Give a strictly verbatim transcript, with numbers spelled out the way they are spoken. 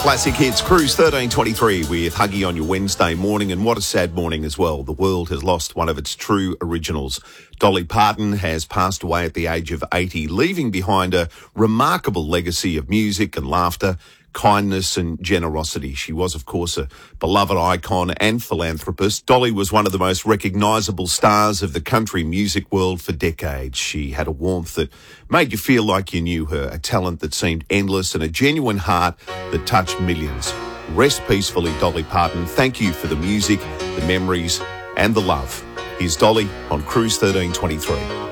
Classic Hits, Cruise thirteen twenty-three with Huggy on your Wednesday morning, and what a sad morning as well. The world has lost one of its true originals. Dolly Parton has passed away at the age of eighty, leaving behind a remarkable legacy of music and laughter, kindness and generosity. She was, of course, a beloved icon and philanthropist. Dolly was one of the most recognisable stars of the country music world for decades. She had a warmth that made you feel like you knew her, a talent that seemed endless and a genuine heart that touched millions. Rest peacefully, Dolly Parton. Thank you for the music, the memories and the love. Here's Dolly on Cruise thirteen twenty-three.